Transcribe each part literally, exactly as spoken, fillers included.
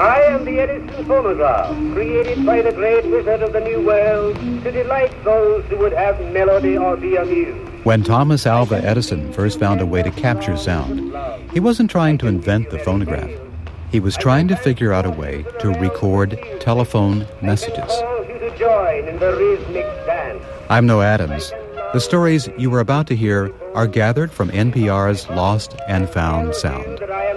I am the Edison phonograph, created by the great wizard of the New World to delight those who would have melody or be amused. When Thomas Alva Edison first found a way to capture sound, he wasn't trying to invent the phonograph. He was trying to figure out a way to record telephone messages. I'm Noah Adams. The stories you were about to hear are gathered from N P R's Lost and Found Sound.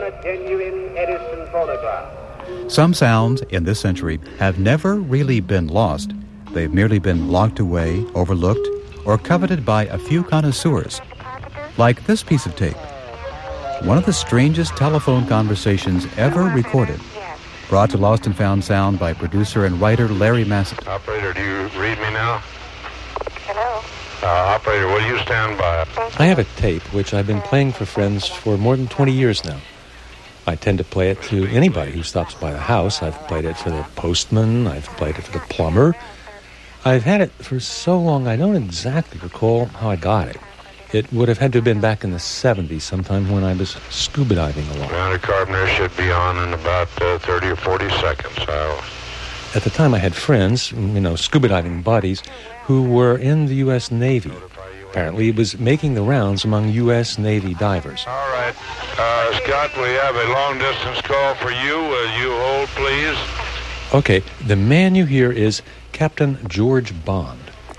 Some sounds in this century have never really been lost. They've merely been locked away, overlooked, or coveted by a few connoisseurs, like this piece of tape. One of the strangest telephone conversations ever recorded, brought to Lost and Found Sound by producer and writer Larry Massett. Operator, do you read me now? Hello? Uh, operator, will you stand by? I have a tape which I've been playing for friends for more than twenty years now. I tend to play it to anybody who stops by the house. I've played it for the postman. I've played it for the plumber. I've had it for so long, I don't exactly recall how I got it. It would have had to have been back in the seventies, sometime when I was scuba diving along. Commander Carpenter should be on in about uh, thirty or forty seconds. I'll... At the time, I had friends, you know, scuba diving buddies, who were in the U S Navy. Apparently, it was making the rounds among U S Navy divers. All right. Uh, Scott, we have a long-distance call for you. Will you hold, please? Okay, the man you hear is Captain George Bond.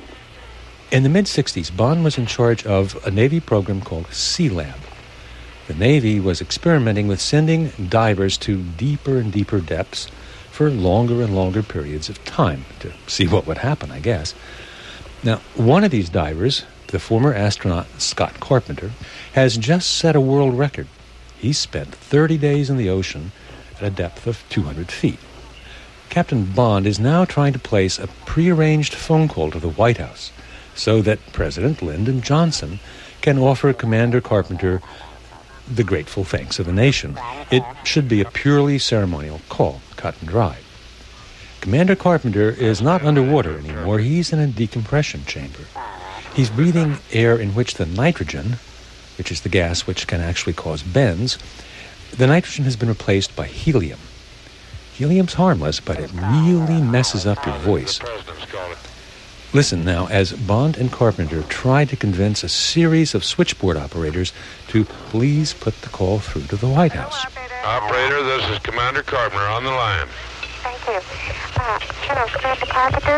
In the mid-sixties, Bond was in charge of a Navy program called Sea-Lab. The Navy was experimenting with sending divers to deeper and deeper depths for longer and longer periods of time to see what would happen, I guess. Now, one of these divers, the former astronaut Scott Carpenter, has just set a world record. He spent thirty days in the ocean at a depth of two hundred feet. Captain Bond is now trying to place a prearranged phone call to the White House so that President Lyndon Johnson can offer Commander Carpenter the grateful thanks of the nation. It should be a purely ceremonial call, cut and dry. Commander Carpenter is not underwater anymore. He's in a decompression chamber. He's breathing air in which the nitrogen, which is the gas which can actually cause bends, the nitrogen has been replaced by helium. Helium's harmless, but it really messes up your voice. Listen now, as Bond and Carpenter try to convince a series of switchboard operators to please put the call through to the White House. Operator, this is Commander Carpenter on the line. Thank you. Uh, hello, Commander Carpenter?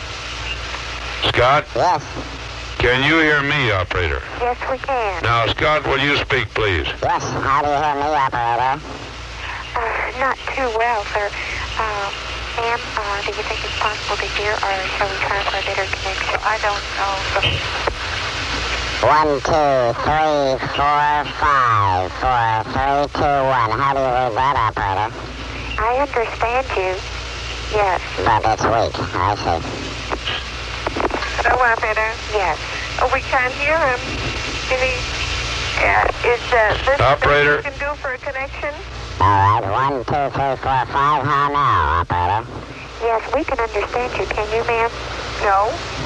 Scott? Yes. Can you hear me, operator? Yes, we can. Now, Scott, will you speak, please? Yes, how do you hear me, operator? Uh, not too well, sir. Uh, ma'am, uh, do you think it's possible to hear, or shall we try for a better connection? I don't know. One, two, three, four, five, four, three, two, one. How do you read that, operator? I understand you. Yes. But it's weak. I see. Hello, operator? Yes. Oh, we can't hear him. Can he... Uh, is uh, this operator? What you can do for a connection? All right, one, two, three, four, five. How now, operator? Yes, we can understand you. Can you, ma'am? No.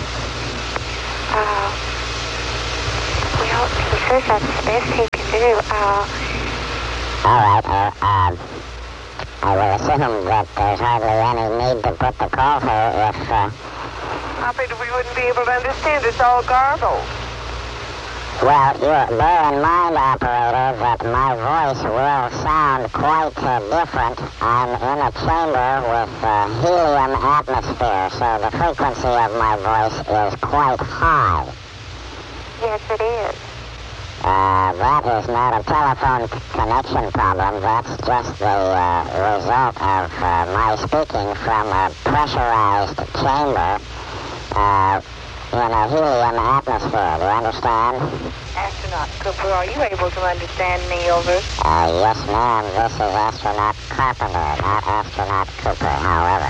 Uh, well, he says that's the best he can do. Uh, All right, uh, um, I will assume that there's hardly any need to put the call through if, uh... Operator, we wouldn't be able to understand. It's all garbled. Well, you bear in mind, operator, that my voice will sound quite uh, different. I'm in a chamber with uh, helium atmosphere, so the frequency of my voice is quite high. Yes, it is. Uh, that is not a telephone c- connection problem. That's just the uh, result of uh, my speaking from a pressurized chamber uh, in a helium atmosphere. Do you understand? Astronaut Cooper, are you able to understand me, over? Uh, yes, ma'am. This is Astronaut Carpenter, not Astronaut Cooper, however.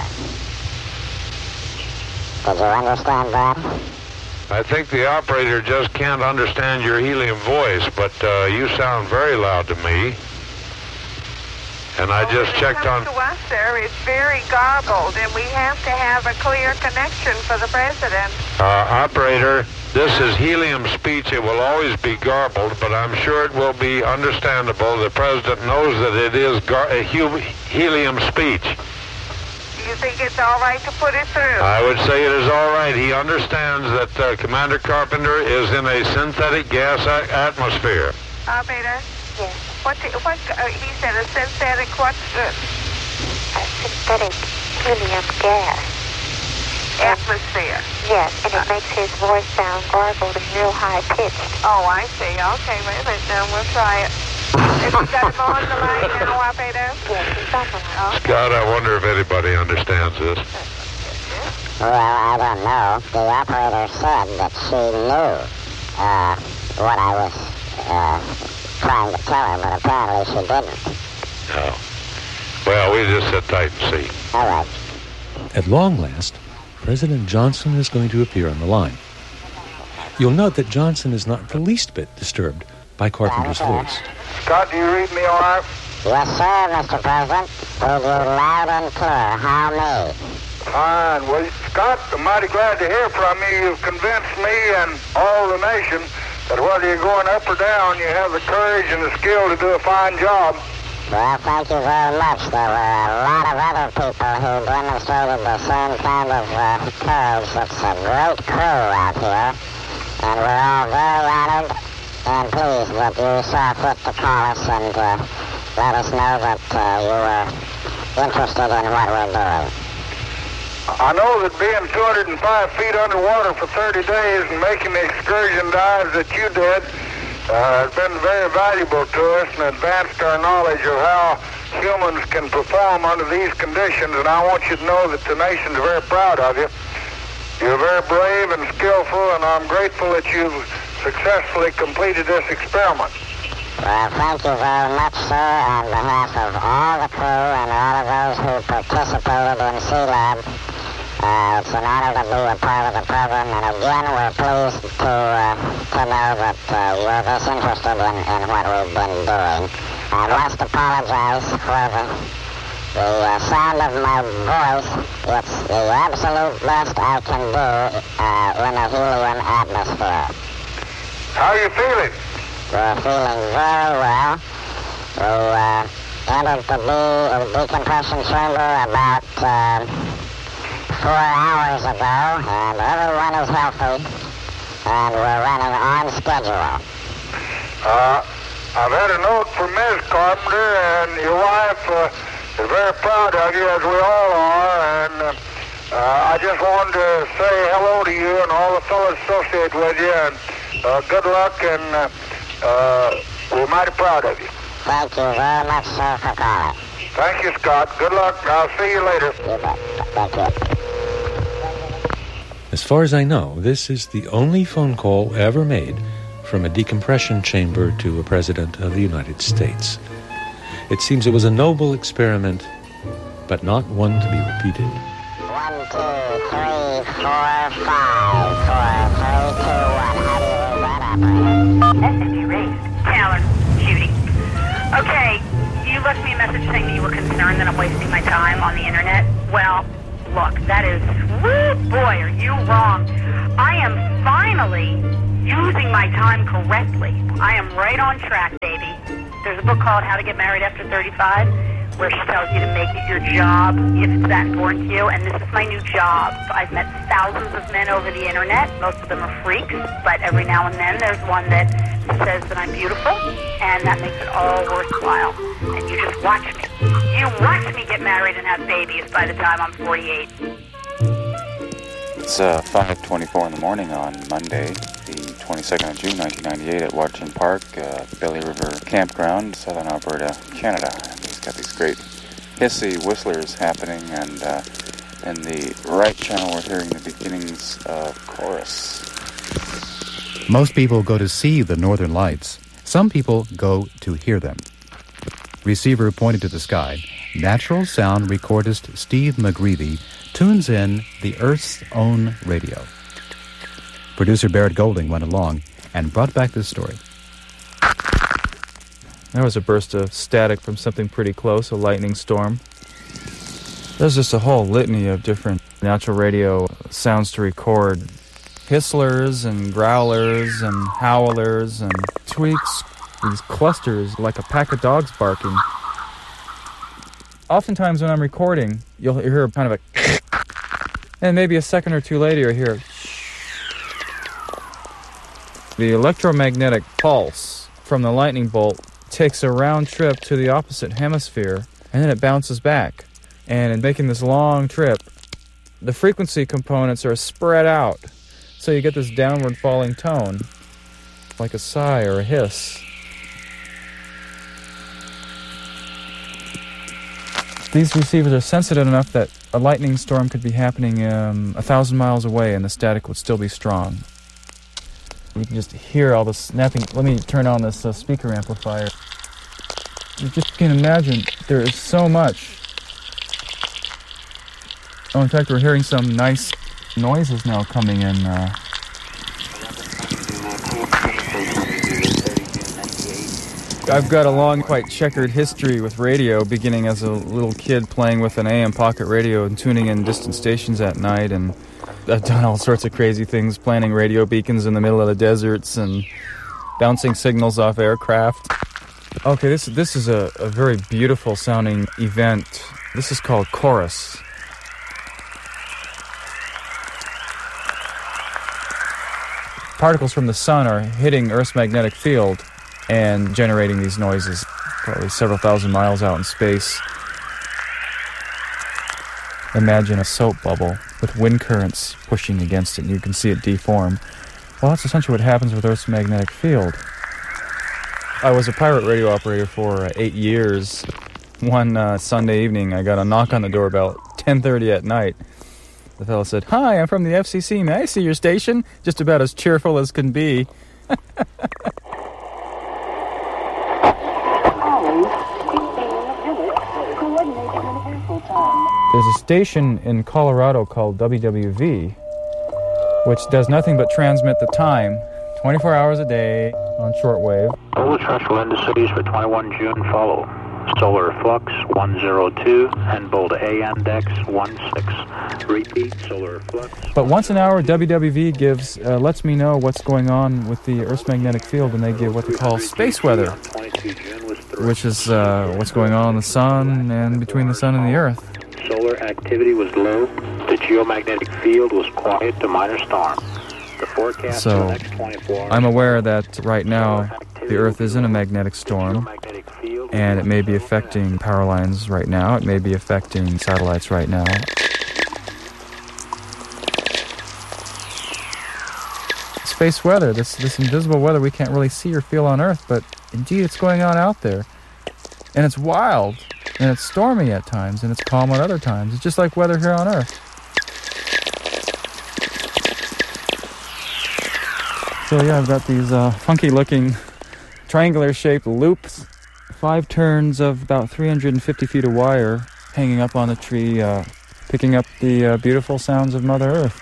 Did you understand that? I think the operator just can't understand your helium voice, but uh, you sound very loud to me. And I just when checked it comes on... to us, sir, it's very garbled, and we have to have a clear connection for the president. Uh, operator, this is helium speech. It will always be garbled, but I'm sure it will be understandable. The president knows that it is gar- a hu- helium speech. Do you think it's all right to put it through? I would say it is all right. He understands that uh, Commander Carpenter is in a synthetic gas a- atmosphere. Operator? Yes. What, the, what, uh, he said a synthetic, what's the A synthetic helium gas. atmosphere? Yes, and it makes his voice sound garbled and real high-pitched. Oh, I see. Okay, wait a minute now. We'll try it. Have you got him on the line now, operator? Yes, he's on the line. Scott, I wonder if anybody understands this. Well, I don't know. The operator said that she knew uh, what I was uh, trying to tell her, but apparently she didn't. No. Well, we just sit tight and see. All right. At long last, President Johnson is going to appear on the line. You'll note that Johnson is not the least bit disturbed by Carpenter's voice. Scott, do you read me all right? Yes, sir, Mister President. Read you loud and clear. How me? Fine. Well, Scott, I'm mighty glad to hear from you. You've convinced me and all the nation that whether you're going up or down, you have the courage and the skill to do a fine job. Well, thank you very much. There were a lot of other people who demonstrated the same kind of uh, courage. It's a great crew out here, and we're all very honored and pleased that you saw fit to call us and uh, let us know that uh, you were interested in what we're doing. I know that being two hundred five feet underwater for thirty days and making the excursion dives that you did uh, has been very valuable to us and advanced our knowledge of how humans can perform under these conditions, and I want you to know that the nation's very proud of you. You're very brave and skillful, and I'm grateful that you've successfully completed this experiment. Well, thank you very much, sir, on behalf of all the crew and all of those who participated in Sealab. Uh, it's an honor to be a part of the program, and again, we're pleased to uh, to know that uh, you're this interested in, in what we've been doing. I must apologize for the, the uh, sound of my voice. It's the absolute best I can do uh, in a helium atmosphere. How are you feeling? We're feeling very well. We uh, entered the de- decompression chamber about uh, four hours ago, and everyone is healthy, and we're running on schedule. Uh, I've had a note from Miz Carpenter, and your wife uh, is very proud of you, as we all are, and uh, uh, I just wanted to say hello to you and all the fellows associated with you, and uh, good luck, and uh, uh, we're mighty proud of you. Thank you very much, sir, for calling. Thank you, Scott. Good luck. I'll see you later. You bet. Thank you. As far as I know, this is the only phone call ever made from a decompression chamber to a president of the United States. It seems it was a noble experiment, but not one to be repeated. One, two, three, four, five, four, three, two, one. How do you read that, operator? S M G raised. Taylor, Judy. Okay, you left me a message saying that you were concerned that I'm wasting my time on the internet. Well, look, that is, woo, boy, are you wrong. I am finally using my time correctly. I am right on track, baby. There's a book called How to Get Married After thirty-five, where she tells you to make it your job if it's that important to you, and this is my new job. I've met thousands of men over the internet. Most of them are freaks, but every now and then there's one that says that I'm beautiful, and that makes it all worthwhile. And you just watch me. You watch me get married and have babies by the time I'm forty-eight. It's uh, five twenty-four in the morning on Monday, the twenty-second of June, nineteen ninety-eight, at Watchin Park, uh, Belly River Campground, Southern Alberta, Canada. And he's got these great hissy whistlers happening, and uh, in the right channel we're hearing the beginnings of chorus. Most people go to see the northern lights. Some people go to hear them. Receiver pointed to the sky. Natural sound recordist Steve McGreevy tunes in the Earth's own radio. Producer Barrett Golding went along and brought back this story. There was a burst of static from something pretty close, a lightning storm. There's just a whole litany of different natural radio sounds to record. Hisslers and growlers and howlers and tweaks, these clusters like a pack of dogs barking. Oftentimes when I'm recording, you'll hear kind of a and maybe a second or two later you'll hear a the electromagnetic pulse from the lightning bolt takes a round trip to the opposite hemisphere, and then it bounces back. And in making this long trip, the frequency components are spread out, so you get this downward falling tone, like a sigh or a hiss. These receivers are sensitive enough that a lightning storm could be happening um, a thousand miles away and the static would still be strong. You can just hear all the snapping. Let me turn on this uh, speaker amplifier. You just can imagine there is so much. Oh, in fact, we're hearing some nice noises now coming in. Uh, I've got a long, quite checkered history with radio, beginning as a little kid playing with an A M pocket radio and tuning in distant stations at night, and I've done all sorts of crazy things, planting radio beacons in the middle of the deserts and bouncing signals off aircraft. Okay, this this is a, a very beautiful sounding event. This is called Chorus. Particles from the sun are hitting Earth's magnetic field and generating these noises, probably several thousand miles out in space. Imagine a soap bubble with wind currents pushing against it, and you can see it deform. Well, that's essentially what happens with Earth's magnetic field. I was a pirate radio operator for uh, eight years. One uh, Sunday evening, I got a knock on the door about ten thirty at night. The fellow said, "Hi, I'm from the F C C. May I see your station?" Just about as cheerful as can be. There's a station in Colorado called W W V, which does nothing but transmit the time, twenty-four hours a day on shortwave. All the terrestrial indices for twenty-first of June follow. Solar flux one oh two and bold A index one six. Repeat, solar flux. But once an hour, W W V gives uh, lets me know what's going on with the Earth's magnetic field, and they give what they call space weather, which is uh, what's going on in the sun and between the sun and the Earth. Solar activity was low. The geomagnetic field was quiet to minor storm. The forecast so, for the next twenty-four hours. I'm aware that right now the Earth is in a magnetic storm, and it may be affecting power lines right now. It may be affecting satellites right now. Space weather, this this invisible weather we can't really see or feel on Earth, but indeed it's going on out there. And it's wild, and it's stormy at times, and it's calm at other times. It's just like weather here on Earth. So yeah, I've got these uh, funky-looking triangular-shaped loops, five turns of about three hundred fifty feet of wire hanging up on the tree, uh, picking up the uh, beautiful sounds of Mother Earth.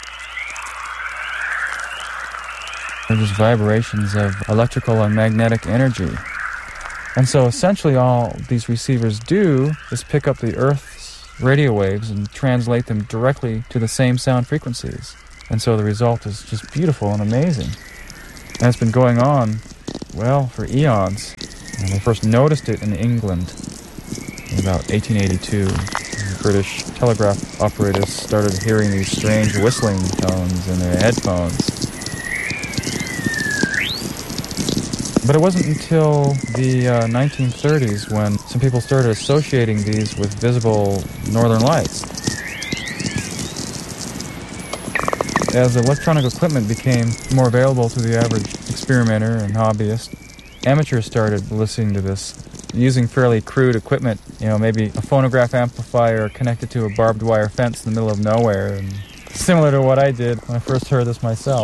They're just vibrations of electrical and magnetic energy. And so essentially all these receivers do is pick up the Earth's radio waves and translate them directly to the same sound frequencies. And so the result is just beautiful and amazing. And it's been going on, well, for eons. And they first noticed it in England in about eighteen eighty-two. The British telegraph operators started hearing these strange whistling tones in their headphones. But it wasn't until the uh, nineteen thirties when some people started associating these with visible northern lights. As electronic equipment became more available to the average experimenter and hobbyist, amateurs started listening to this using fairly crude equipment, you know, maybe a phonograph amplifier connected to a barbed wire fence in the middle of nowhere, and similar to what I did when I first heard this myself.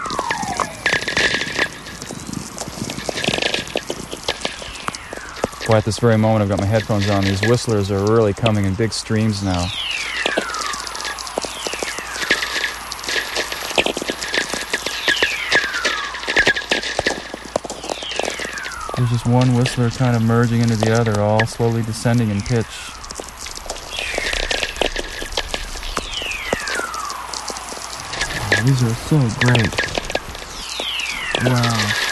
Well, at this very moment I've got my headphones on. These whistlers are really coming in big streams now. There's just one whistler kind of merging into the other, all slowly descending in pitch. Oh, these are so great. Wow.